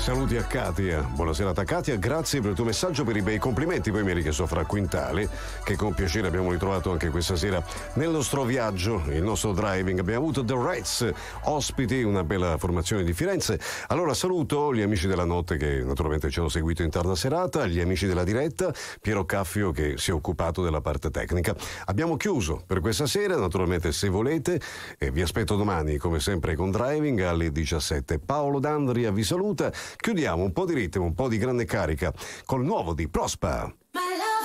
Saluti a Katia, buonasera a Katia, grazie per il tuo messaggio, per i bei complimenti, poi mi hai richiesto Fra Quintale, che con piacere abbiamo ritrovato anche questa sera nel nostro viaggio, il nostro driving. Abbiamo avuto The Reds, ospiti, una bella formazione di Firenze. Allora saluto gli amici della notte che naturalmente ci hanno seguito in tarda serata, gli amici della diretta, Piero Caffio che si è occupato della parte tecnica. Abbiamo chiuso per questa sera, naturalmente se volete, vi aspetto domani come sempre con Driving alle 17. Paolo D'Andria vi saluta. Chiudiamo un po' di ritmo, un po' di grande carica col nuovo di Prospa.